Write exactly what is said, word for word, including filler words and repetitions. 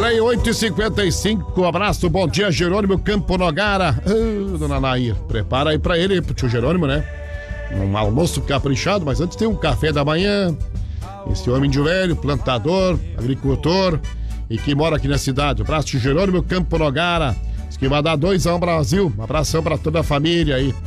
aí, oito e cinquenta e cinco, abraço, bom dia, Jerônimo Campo Nogara. Ah, dona Nair, prepara aí pra ele, pro tio Jerônimo, né? Um almoço caprichado, mas antes tem um café da manhã. Esse homem de velho, plantador, agricultor e que mora aqui na cidade. Abraço, tio Jerônimo Campo Nogara. Diz que vai dar dois a um Brasil. Um abração pra toda a família aí.